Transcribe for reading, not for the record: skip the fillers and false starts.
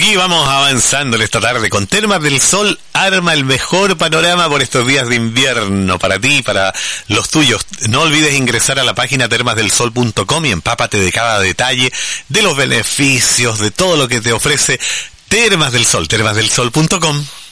aquí vamos avanzando en esta tarde con Termas del Sol. Arma el mejor panorama por estos días de invierno para ti y para los tuyos. No olvides ingresar a la página termasdelsol.com y empápate de cada detalle, de los beneficios, de todo lo que te ofrece Termas del Sol, termasdelsol.com.